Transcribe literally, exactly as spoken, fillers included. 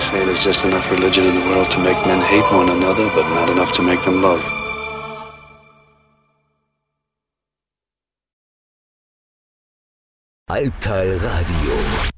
say there's just enough religion in the world to make men hate one another, but not enough to make them love. Albtal Radio.